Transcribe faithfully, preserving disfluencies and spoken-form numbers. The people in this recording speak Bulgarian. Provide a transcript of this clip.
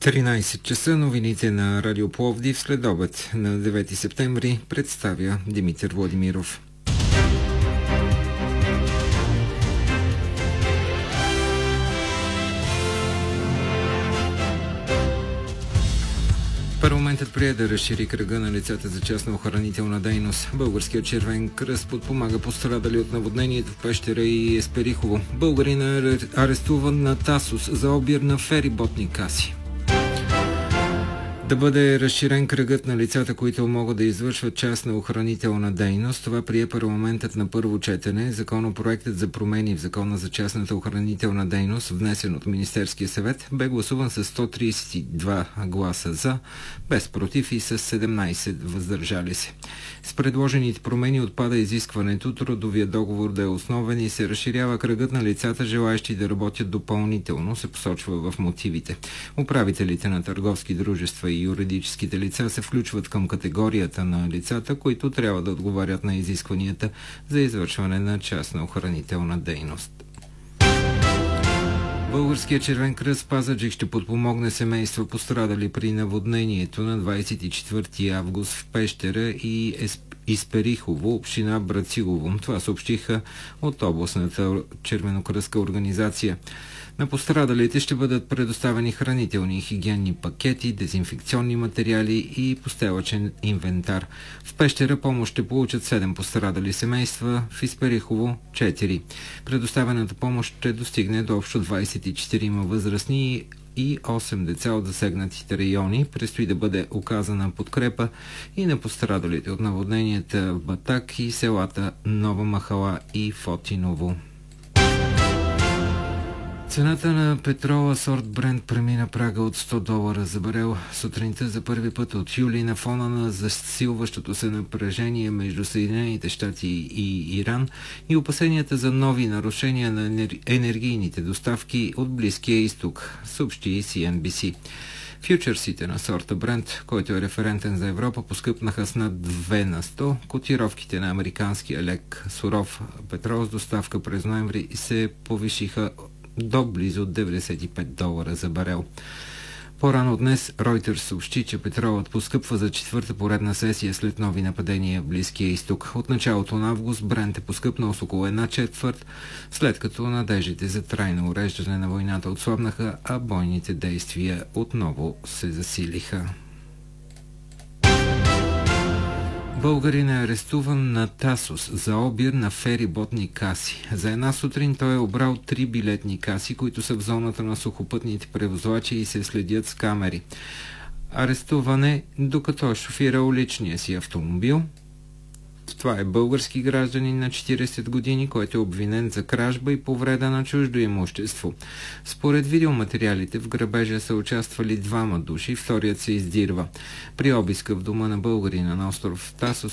тринайсет часа новините на Радио Пловдив след обед на девети септември представя Димитър Владимиров. Парламентът прие да разшири кръга на лицата за частна охранителна дейност. Българският червен кръст подпомага пострадали от наводнението в Пещера и Есперихово. Българин е арестуван на Тасос за обир на фериботни каси. Да бъде разширен кръгът на лицата, които могат да извършват частна охранителна дейност. Това прие парламентът на първо четене. Законопроектът за промени в Закона за частната охранителна дейност, внесен от Министерския съвет, бе гласуван с сто трийсет и два гласа за, без против и с седемнайсет въздържали се. С предложените промени отпада изискването трудовия договор да е основен и се разширява кръгът на лицата, желаещи да работят допълнително, се посочва в мотивите. Управителите на търговски дружества и юридическите лица се включват към категорията на лицата, които трябва да отговарят на изискванията за извършване на частна охранителна дейност. Българският червен кръст Пазарджик ще подпомогне семейства, пострадали при наводнението на двайсет и четвърти август в Пещера и Есперихово, община Брацигово. Това съобщиха от областната червенокръстка организация. На пострадалите ще бъдат предоставени хранителни и хигиенни пакети, дезинфекционни материали и постелъчен инвентар. В Пещера помощ ще получат седем пострадали семейства, в Есперихово – четири. Предоставената помощ ще достигне до общо двайсет и четири възрастни и осем деца от засегнатите райони. Предстои да бъде оказана подкрепа и на пострадалите от наводненията в Батак и селата Нова Махала и Фотиново. Цената на петрола сорт Брент премина прага от сто долара за барел сутринта за първи път от юли на фона на засилващото се напрежение между Съединените щати и Иран и опасенията за нови нарушения на енергийните доставки от Близкия изток, съобщи Си Ен Би Си. Фючерсите на сорта Брент, който е референтен за Европа, поскъпнаха с над две на сто. Котировките на американския лек суров петрол с доставка през ноември се повишиха до близо деветдесет и пет долара за барел. По-рано днес Reuters съобщи, че петролът поскъпва за четвърта поредна сесия след нови нападения в Близкия изток. От началото на август Брент е поскъпнал с около една четвърт, след като надеждите за трайно уреждане на войната отслабнаха, а бойните действия отново се засилиха. Българин е арестуван на Тасос за обир на фериботни каси. За една сутрин той е обрал три билетни каси, които са в зоната на сухопътните превозвачи и се следят с камери. Арестуван е, докато е шофирал личния си автомобил. Това е български гражданин на четирийсет години, който е обвинен за кражба и повреда на чуждо имущество. Според видеоматериалите в грабежа са участвали двама души, вторият се издирва. При обиска в дома на българина на остров Тасос